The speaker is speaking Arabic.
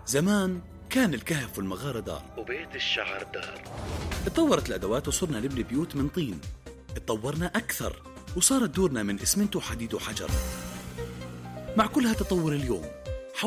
زمان كان الكهف والمغارة دار وبيت الشعر دار. اتطورت الأدوات وصرنا نبني بيوت من طين. اتطورنا أكثر وصارت دورنا من إسمنت وحديد وحجر. مع كل هالتطور اليوم